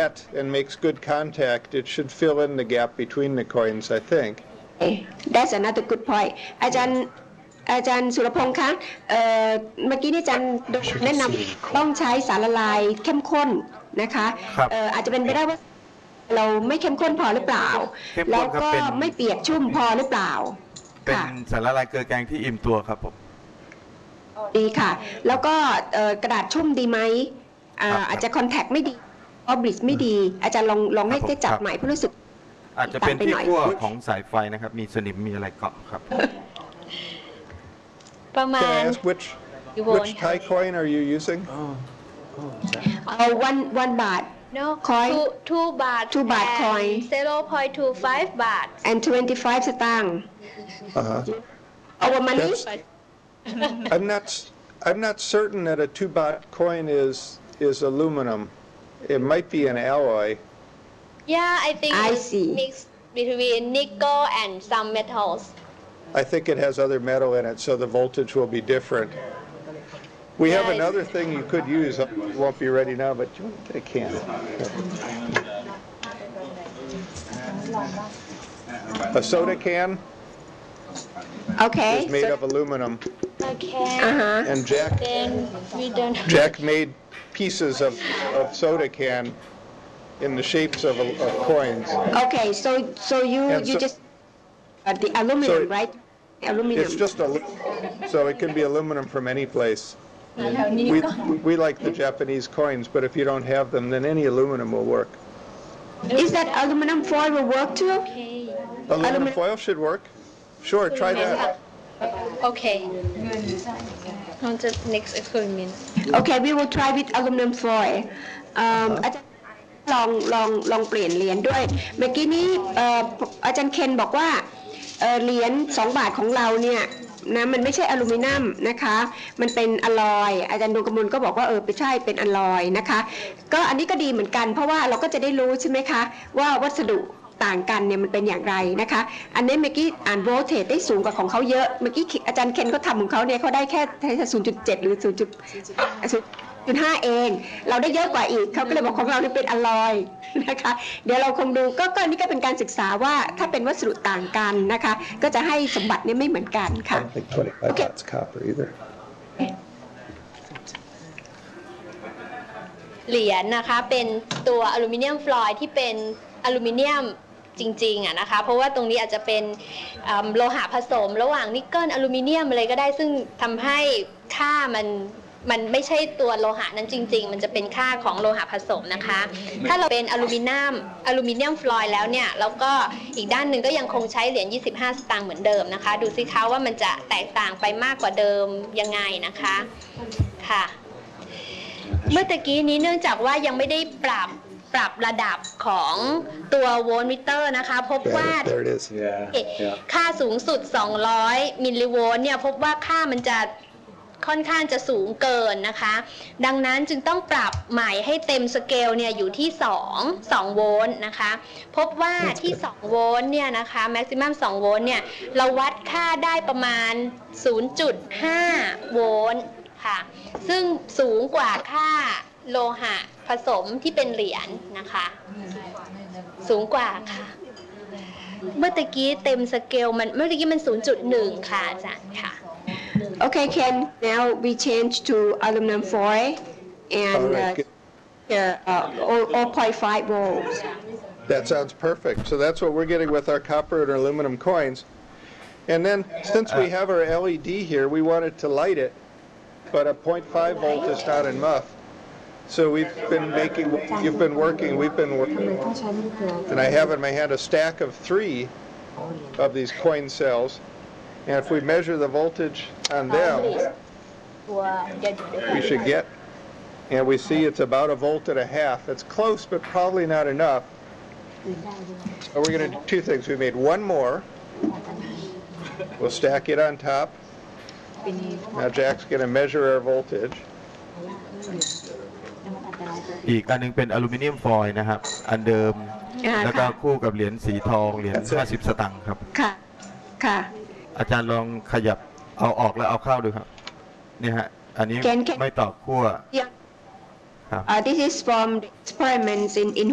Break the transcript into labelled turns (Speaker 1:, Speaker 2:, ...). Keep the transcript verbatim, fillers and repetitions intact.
Speaker 1: flat and makes good contact, it should fill in the gap between the coins, I think.
Speaker 2: That's another good point อาจารย์อาจารย์สุรพงษ์คะเอ่อเมื่อกี้นี่อาจารย์แนะนำต้องใช้สารละลายเข้มข้นนะคะเอ่ออาจจะเป็นไปได้ว่าเราไม่เข้มข้นพอหรือเปล่าแล้วก็ไม่เปียกชุ่มพอหรือเปล่า
Speaker 3: เป็นสารละลายเกลือแกงที่อิ่มตัวครับผม
Speaker 2: ดีค่ะแล้วก็กระดาษชุ่มดีไหมอาจจะคอนแทคไม่ดีออบลิชไม่ดีอาจารย์ลองลองให้จับใหม่เพื่อรู้สึก
Speaker 3: อาจจะเป็นที่ขั้วของสายไฟนะครับมีสนิมมีอะไรเกาะครับ
Speaker 2: ประมาณ
Speaker 1: which which Thai coin are you using
Speaker 2: one one บาท
Speaker 4: No, two, two baht,
Speaker 2: two baht coin,
Speaker 4: zero point two five baht,
Speaker 2: and twenty-five สตางค์
Speaker 1: Uh-huh.
Speaker 2: Our money.
Speaker 1: I'm not. I'm not certain that a two baht coin is is aluminum. It might be an alloy.
Speaker 4: Yeah, I think
Speaker 2: I
Speaker 4: it's
Speaker 2: see.
Speaker 4: mixed between nickel and some metals.
Speaker 1: I think it has other metal in it, so the voltage will be different. We have another thing you could use. It won't be ready now, but I can. A soda can.
Speaker 2: Okay.
Speaker 1: Is made
Speaker 2: so,
Speaker 1: of aluminum.
Speaker 4: Okay.
Speaker 2: Uh-huh.
Speaker 1: And Jack.
Speaker 4: Then we don't.
Speaker 1: Jack made pieces of of soda can in the shapes of, of coins.
Speaker 2: Okay, so so you
Speaker 1: And
Speaker 2: you
Speaker 1: so,
Speaker 2: just uh, the aluminum,
Speaker 1: so
Speaker 2: right? Aluminum.
Speaker 1: It's just a so it can be aluminum from any place. We, we like the Japanese coins, but if you don't have them, then any aluminum will work.
Speaker 2: Is that aluminum foil will work too?
Speaker 4: Okay.
Speaker 1: Aluminum, aluminum foil should work. Sure, try that.
Speaker 4: Okay. On to the next experiment.
Speaker 2: Okay, we will try with aluminum foil. Um, อาจารย์ลองลองลองเปลี่ยนเหรียญด้วยเมื่อกี้นี้อาจารย์เคนบอกว่าเหรียญสองบาทของเราเนี่ยนะมันไม่ใช่อลูมิเนียมนะคะมันเป็นอลลอยอาจารย์ดวงกมลก็บอกว่าเออไม่ใช่เป็นอลลอยนะคะก็อันนี้ก็ดีเหมือนกันเพราะว่าเราก็จะได้รู้ใช่ไหมคะว่าวัสดุต่างกันเนี่ยมันเป็นอย่างไรนะคะอันนี้เมื่อกี้อ่านโวลเทจได้สูงกว่าของเขาเยอะเมื่อกี้อาจารย์เคนเขาทำของเขาเนี่ยเขาได้แค่ ศูนย์จุดเจ็ด หรือ ศูนย์จุดห้า เองเราได้เยอะกว่าอีกเขาก็เลยบอกของเราเนี่ยเป็นอลลอยนะคะเดี๋ยวเราคงดูก็ก็นี่ก็เป็นการศึกษาว่าถ้าเป็นวัสดุต่างกันนะคะก็จะให้สมบัติเนี่ยไม่เหมือนกันค่ะ
Speaker 1: Okay. Copper either.
Speaker 4: เหรียญนะคะเป็นตัวอลูมิเนียมฟลอยด์ที่เป็นอลูมิเนียมจริงๆอะนะคะเพราะว่าตรงนี้อาจจะเป็นโลหะผสมระหว่างนิกเกิลอลูมิเนียมอะไรก็ได้ซึ่งทำให้ค่ามันมันไม่ใช่ตัวโลหะนั้นจริงๆมันจะเป็นค่าของโลหะผสมนะคะถ้าเราเป็นอลูมิเนียมอลูมิเนียมฟลอยด์แล้วเนี่ยแล้วก็อีกด้านหนึ่งก็ยังคงใช้เหรียญยี่สิบห้าสตางค์เหมือนเดิมนะคะดูสิคะว่ามันจะแตกต่างไปมากกว่าเดิมยังไงนะคะค่ะเมื่อตะกี้นี้เนื่องจากว่ายังไม่ได้ปรับปรับระดับของตัวโวลต์มิเตอร์นะคะพบว่าค่าสูงสุดสองร้อยมิลลิโวลต์เนี่ยพบว่าค่ามันจะค่อนข้างจะสูงเกินนะคะดังนั้นจึงต้องปรับใหม่ให้เต็มสเกลเนี่ยอยู่ที่สอง สองโวลต์นะคะพบว่าที่สองโวลต์เนี่ยนะคะแม็กซิมัมสองโวลต์เนี่ยเราวัดค่าได้ประมาณ ศูนย์จุดห้า โวลต์ค่ะซึ่งสูงกว่าค่าโลหะผสมที่เป็นเหรียญนะคะสูงกว่าค่ะเมื่อตะกี้เต็มสเกลมันเมื่อตะกี้มัน ศูนย์จุดหนึ่ง ค่ะอาจารย์ค่ะ
Speaker 2: Okay, Ken. Now we change to aluminum foil and
Speaker 1: right,
Speaker 2: uh, uh, zero point five volts.
Speaker 1: That sounds perfect. So that's what we're getting with our copper and aluminum coins. And then, since we have our L E D here, we wanted to light it, but a zero point five volt is not enough. So we've been making, you've been working, we've been working, and I have in my hand a stack of three of these coin cells. And if we measure the voltage on them, we should get, and we see it's about a volt and a half. It's close, but probably not enough. So we're going to do two things. We made one more. We'll stack it on top. Now Jack's going to measure our voltage.
Speaker 3: อีกอันนึงเป็นอลูมิเนียมฟอยล์นะครับอันเดิมแล้วก็คู่กับเหรียญสีทองเหรียญห้าสิบสตางค์ครับ
Speaker 2: ค่ะค่ะ
Speaker 3: อาจารย์ลองขยับเอาออกแล้วเอาเข้าดูครับนี่ฮะอันนี้ไม่ต่อขั้วครับ
Speaker 2: This is from the experiments in in